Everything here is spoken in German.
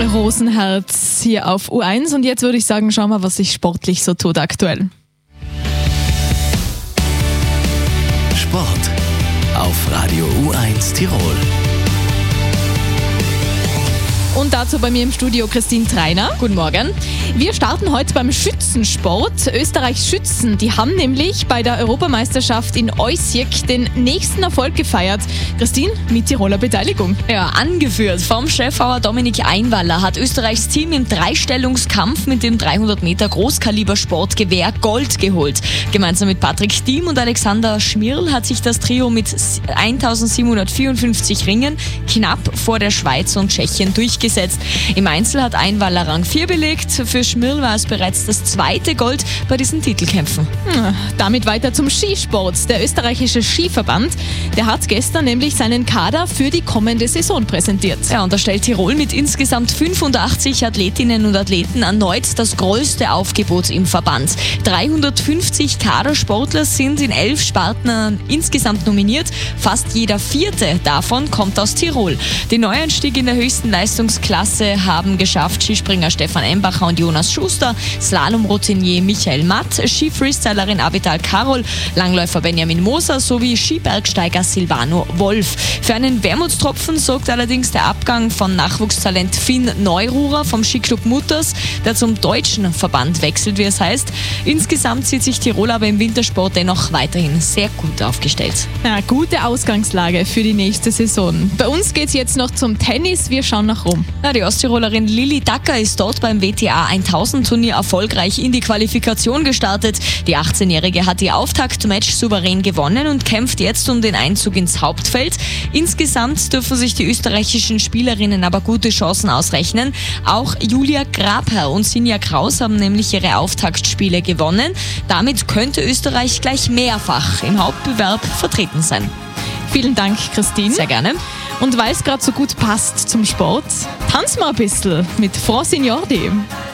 Rosenherz hier auf U1 und jetzt würde ich sagen, schauen wir, was sich sportlich so tut aktuell. Sport auf Radio U1 Tirol. Und dazu bei mir im Studio Christine Treiner. Guten Morgen. Wir starten heute beim Schützensport. Österreichs Schützen, die haben nämlich bei der Europameisterschaft in Oisjek den nächsten Erfolg gefeiert. Christine, mit Tiroler Beteiligung. Ja, angeführt vom Chefauer Dominik Einwaller hat Österreichs Team im Dreistellungskampf mit dem 300 Meter Großkaliber-Sportgewehr Gold geholt. Gemeinsam mit Patrick Diem und Alexander Schmirl hat sich das Trio mit 1754 Ringen knapp vor der Schweiz und Tschechien durchgesetzt. Im Einzel hat Einwaller Rang 4 belegt. Für Schmirl war es bereits das zweite Gold bei diesen Titelkämpfen. Damit weiter zum Skisport. Der österreichische Skiverband, der hat gestern nämlich seinen Kader für die kommende Saison präsentiert. Ja, und da stellt Tirol mit insgesamt 85 Athletinnen und Athleten erneut das größte Aufgebot im Verband. 350 Kadersportler sind in 11 Sparten insgesamt nominiert. Fast jeder vierte davon kommt aus Tirol. Den Neueinstieg in der höchsten Leistungsklasse haben geschafft Skispringer Stefan Embacher und Jonas Schuster, Slalomroutinier Michael Matt, Skifreestylerin Avital Karol, Langläufer Benjamin Moser sowie Skibergsteiger Silvano Wolf. Für einen Wermutstropfen sorgt allerdings der Abgang von Nachwuchstalent Finn Neururer vom Skiclub Mutters, der zum deutschen Verband wechselt, wie es heißt. Insgesamt sieht sich Tirol aber im Wintersport dennoch weiterhin sehr gut aufgestellt. Ja, gute Ausgangslage für die nächste Saison. Bei uns geht es jetzt noch zum Tennis. Wir schauen nach Rom. Ja, die Osttirolerin Lilly Dacker ist dort beim WTA 1000 Turnier erfolgreich in die Qualifikation gestartet. Die 18-Jährige hat ihr Auftaktmatch souverän gewonnen und kämpft jetzt um den Einzug ins Hauptfeld. Insgesamt dürfen sich die österreichischen Spielerinnen aber gute Chancen ausrechnen. Auch Julia Grabherr und Sinja Kraus haben nämlich ihre Auftaktspiele gewonnen. Damit könnte Österreich gleich mehrfach im Hauptbewerb vertreten sein. Vielen Dank, Christine. Sehr gerne. Und weil es gerade so gut passt zum Sport, tanzen wir ein bisschen mit Frau Signordi.